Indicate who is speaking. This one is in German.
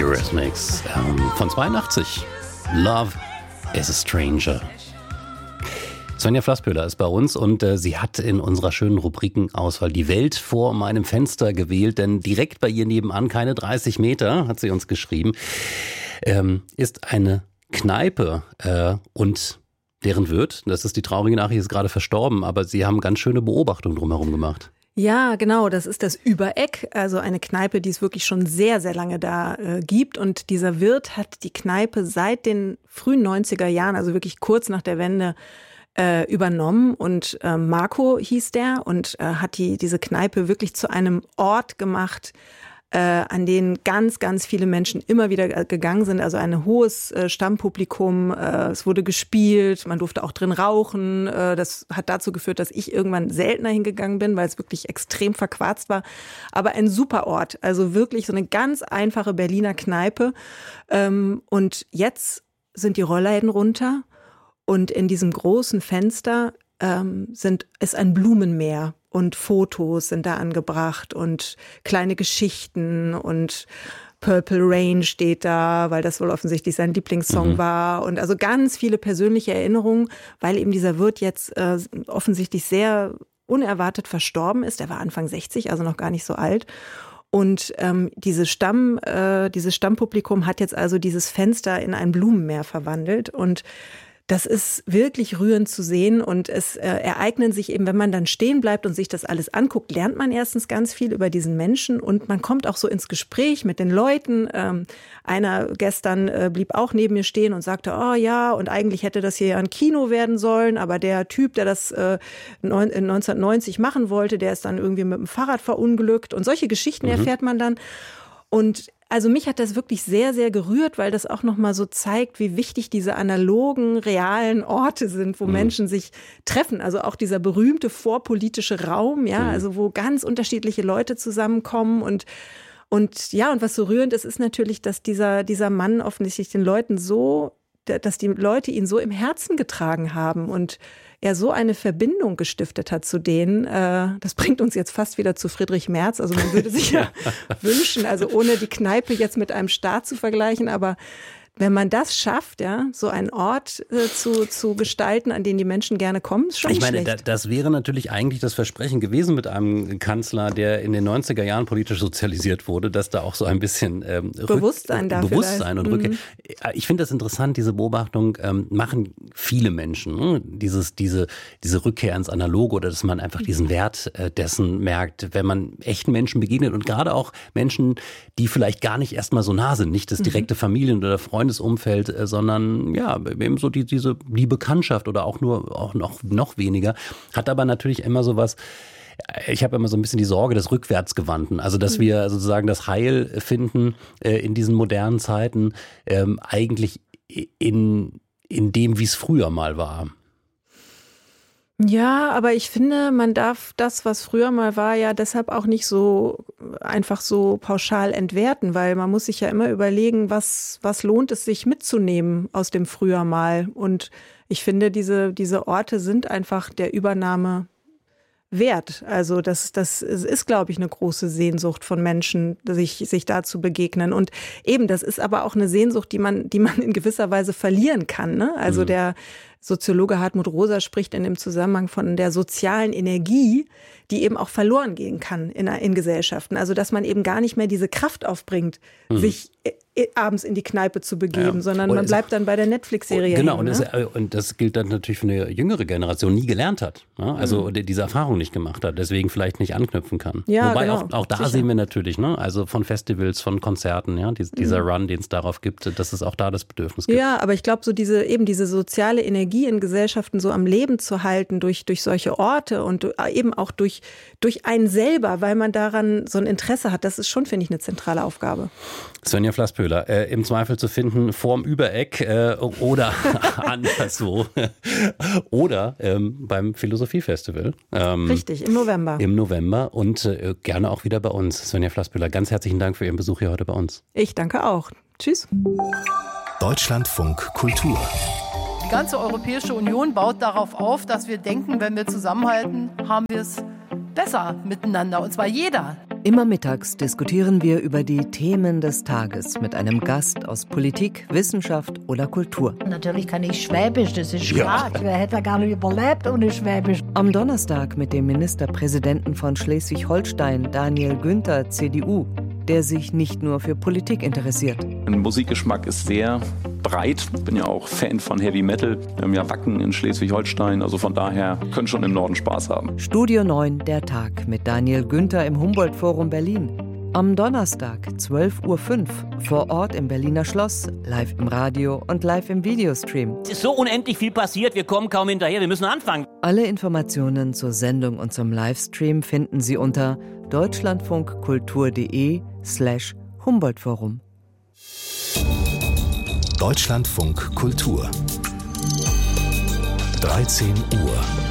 Speaker 1: Eurythmics von 82. Love is a Stranger. Svenja Flasspöhler ist bei uns und sie hat in unserer schönen Rubrikenauswahl die Welt vor meinem Fenster gewählt, denn direkt bei ihr nebenan, keine 30 Meter, hat sie uns geschrieben, ist eine Kneipe und deren Wirt, das ist die traurige Nachricht, ist gerade verstorben, aber sie haben ganz schöne Beobachtungen drumherum gemacht.
Speaker 2: Ja, genau, das ist das Übereck, also eine Kneipe, die es wirklich schon sehr, sehr lange da gibt. Und dieser Wirt hat die Kneipe seit den frühen 90er Jahren, also wirklich kurz nach der Wende, übernommen. Und Marco hieß der und hat diese Kneipe wirklich zu einem Ort gemacht, an denen ganz, ganz viele Menschen immer wieder gegangen sind. Also ein hohes Stammpublikum. Es wurde gespielt, man durfte auch drin rauchen. Das hat dazu geführt, dass ich irgendwann seltener hingegangen bin, weil es wirklich extrem verquarzt war. Aber ein super Ort. Also wirklich so eine ganz einfache Berliner Kneipe. Und jetzt sind die Rollläden runter und in diesem großen Fenster ist ein Blumenmeer. Und Fotos sind da angebracht und kleine Geschichten und Purple Rain steht da, weil das wohl offensichtlich sein Lieblingssong war. Und also ganz viele persönliche Erinnerungen, weil eben dieser Wirt jetzt offensichtlich sehr unerwartet verstorben ist. Er war Anfang 60, also noch gar nicht so alt. Und dieses Stammpublikum hat jetzt also dieses Fenster in ein Blumenmeer verwandelt. Und das ist wirklich rührend zu sehen und es ereignen sich eben, wenn man dann stehen bleibt und sich das alles anguckt, lernt man erstens ganz viel über diesen Menschen und man kommt auch so ins Gespräch mit den Leuten. Einer gestern blieb auch neben mir stehen und sagte, oh ja, und eigentlich hätte das hier ein Kino werden sollen, aber der Typ, der das 1990 machen wollte, der ist dann irgendwie mit dem Fahrrad verunglückt und solche Geschichten erfährt man dann. Und also mich hat das wirklich sehr, sehr gerührt, weil das auch nochmal so zeigt, wie wichtig diese analogen, realen Orte sind, wo Menschen sich treffen. Also auch dieser berühmte vorpolitische Raum, ja, also wo ganz unterschiedliche Leute zusammenkommen und was so rührend ist, ist natürlich, dass dieser Mann offensichtlich dass die Leute ihn so im Herzen getragen haben und er so eine Verbindung gestiftet hat zu denen. Das bringt uns jetzt fast wieder zu Friedrich Merz. Also man würde sich ja wünschen, also ohne die Kneipe jetzt mit einem Staat zu vergleichen, aber wenn man das schafft, ja, so einen Ort zu gestalten, an den die Menschen gerne kommen, ist schon nicht schlecht. Ich meine,
Speaker 1: das wäre natürlich eigentlich das Versprechen gewesen mit einem Kanzler, der in den 90er Jahren politisch sozialisiert wurde, dass da auch so ein bisschen
Speaker 2: Bewusstsein
Speaker 1: und Rückkehr. Ich finde das interessant, diese Beobachtung machen viele Menschen. Ne? Diese Rückkehr ins Analoge oder dass man einfach diesen Wert dessen merkt, wenn man echten Menschen begegnet und gerade auch Menschen, die vielleicht gar nicht erstmal so nah sind, nicht das direkte Familien- oder Freundesumfeld, sondern ja, eben so die Bekanntschaft oder auch noch weniger, hat aber natürlich immer sowas. Ich habe immer so ein bisschen die Sorge des Rückwärtsgewandten, also dass wir sozusagen das Heil finden in diesen modernen Zeiten, eigentlich in dem, wie es früher mal war.
Speaker 2: Ja, aber ich finde, man darf das, was früher mal war, ja deshalb auch nicht so einfach so pauschal entwerten, weil man muss sich ja immer überlegen, was lohnt es sich mitzunehmen aus dem früher mal. Und ich finde, diese Orte sind einfach der Übernahme wert. Also das ist, glaube ich, eine große Sehnsucht von Menschen, sich da zu begegnen. Und eben, das ist aber auch eine Sehnsucht, die man in gewisser Weise verlieren kann. Ne? Also der Soziologe Hartmut Rosa spricht in dem Zusammenhang von der sozialen Energie, die eben auch verloren gehen kann in Gesellschaften. Also dass man eben gar nicht mehr diese Kraft aufbringt, sich abends in die Kneipe zu begeben, sondern man bleibt dann bei der Netflix-Serie
Speaker 1: Genau,
Speaker 2: hängen,
Speaker 1: und das gilt dann natürlich für eine jüngere Generation, nie gelernt hat. Ne? Also diese Erfahrung nicht gemacht hat, deswegen vielleicht nicht anknüpfen kann.
Speaker 2: Ja,
Speaker 1: wobei
Speaker 2: genau,
Speaker 1: auch da sehen wir natürlich, ne? Also von Festivals, von Konzerten, ja, dieser Run, den es darauf gibt, dass es auch da das Bedürfnis gibt.
Speaker 2: Ja, aber ich glaube, so diese soziale Energie in Gesellschaften so am Leben zu halten durch solche Orte und eben auch durch einen selber, weil man daran so ein Interesse hat, das ist schon, finde ich, eine zentrale Aufgabe.
Speaker 1: Svenja Flasspöhler, im Zweifel zu finden vorm Übereck oder anderswo oder beim Philosophiefestival.
Speaker 2: Richtig, im November.
Speaker 1: Im November und gerne auch wieder bei uns. Svenja Flasspöhler, ganz herzlichen Dank für Ihren Besuch hier heute bei uns.
Speaker 2: Ich danke auch. Tschüss.
Speaker 3: Deutschlandfunk Kultur.
Speaker 4: Die ganze Europäische Union baut darauf auf, dass wir denken, wenn wir zusammenhalten, haben wir es besser miteinander, und zwar jeder.
Speaker 5: Immer mittags diskutieren wir über die Themen des Tages mit einem Gast aus Politik, Wissenschaft oder Kultur.
Speaker 6: Natürlich kann ich Schwäbisch, das ist klar. Wer hätte gar nicht überlebt ohne Schwäbisch.
Speaker 5: Am Donnerstag mit dem Ministerpräsidenten von Schleswig-Holstein, Daniel Günther, CDU, der sich nicht nur für Politik interessiert.
Speaker 7: Mein Musikgeschmack ist sehr breit. Ich bin ja auch Fan von Heavy Metal. Wir haben ja Wacken in Schleswig-Holstein, also von daher können schon im Norden Spaß haben.
Speaker 5: Studio 9, der Tag mit Daniel Günther im Humboldt-Forum Berlin. Am Donnerstag, 12:05 Uhr, vor Ort im Berliner Schloss, live im Radio und live im Videostream.
Speaker 8: Es ist so unendlich viel passiert, wir kommen kaum hinterher, wir müssen anfangen.
Speaker 5: Alle Informationen zur Sendung und zum Livestream finden Sie unter deutschlandfunkkultur.de/Humboldt-Forum.
Speaker 3: Deutschlandfunk Kultur 13 Uhr